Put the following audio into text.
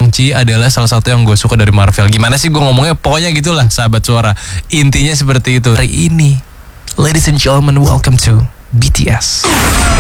Shang-Chi adalah salah satu yang gue suka dari Marvel. Gimana sih gue ngomongnya? Pokoknya gitulah sahabat suara. Intinya seperti itu. Hari ini, ladies and gentlemen, welcome to BTS.